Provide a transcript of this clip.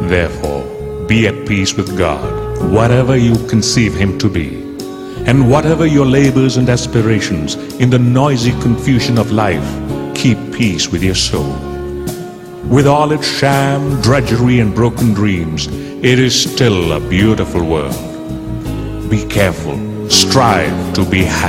Therefore, be at peace with God, whatever you conceive Him to be, and whatever your labors and aspirations in the noisy confusion of life, keep peace with your soul. With all its sham, drudgery, and broken dreams, it is still a beautiful world. Be careful, strive to be happy.